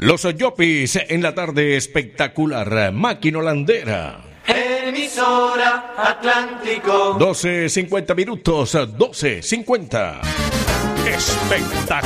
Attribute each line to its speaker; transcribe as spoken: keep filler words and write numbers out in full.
Speaker 1: Los Yopis en la tarde espectacular. Máquina Holandera.
Speaker 2: Emisora Atlántico.
Speaker 1: doce cincuenta minutos, doce cincuenta. Espectacular.